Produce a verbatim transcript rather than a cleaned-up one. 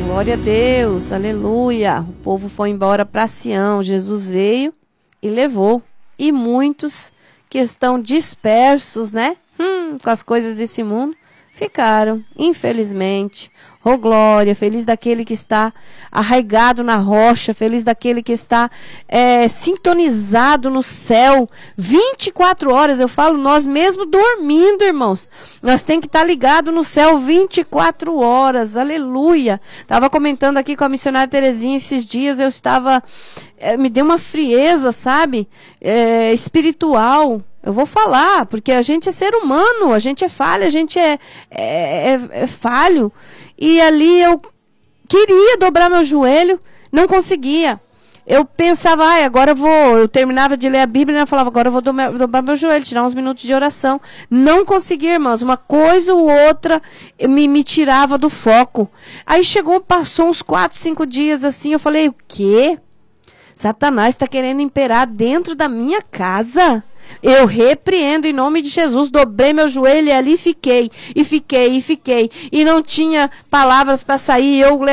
Glória a Deus, aleluia. O povo foi embora para Sião. Jesus veio e levou. E muitos que estão dispersos, né? Hum, com as coisas desse mundo, ficaram, infelizmente. Oh, glória, feliz daquele que está arraigado na rocha, feliz daquele que está é, sintonizado no céu, vinte e quatro horas, eu falo nós mesmo dormindo, irmãos, nós tem que estar ligado no céu vinte e quatro horas, aleluia. Estava comentando aqui com a missionária Terezinha esses dias, eu estava, é, me deu uma frieza, sabe, é, espiritual. Eu vou falar, porque a gente é ser humano, a gente é falho, a gente é, é, é, é falho. E ali eu queria dobrar meu joelho, não conseguia. Eu pensava, ai, agora eu vou... Eu terminava de ler a Bíblia e eu falava, agora eu vou dobrar, dobrar meu joelho, tirar uns minutos de oração. Não conseguia, irmãos. Uma coisa ou outra me, me tirava do foco. Aí chegou, passou uns quatro, cinco dias assim, eu falei, o quê? Satanás está querendo imperar dentro da minha casa? Eu repreendo em nome de Jesus, dobrei meu joelho e ali fiquei, e fiquei, e fiquei, e não tinha palavras para sair, eu